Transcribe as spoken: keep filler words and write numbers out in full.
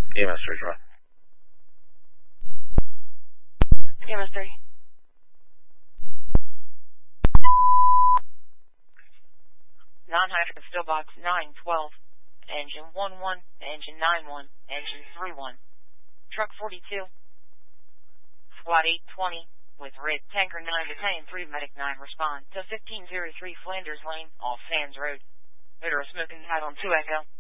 E M S three, Troy. E M S three. Non-hydrogen still box nine twelve. Engine one one, engine nine one, engine three one. Truck forty-two. Squad eight twenty, with red tanker nine battalion three medic nine respond to fifteen oh three Flanders Lane off Sands Road. Radar smoking hat on two Echo.